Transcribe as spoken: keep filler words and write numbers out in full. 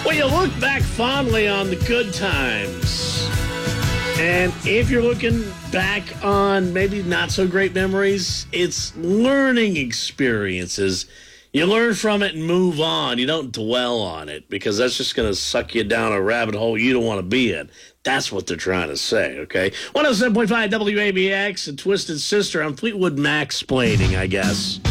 Well, you look back fondly on the good times. And if you're looking back on maybe not so great memories, it's learning experiences. You learn from it and move on. You don't dwell on it because that's just going to suck you down a rabbit hole you don't want to be in. That's what they're trying to say, okay? one oh seven point five W A B X and Twisted Sister. I'm Fleetwood Mac-splaining, I guess.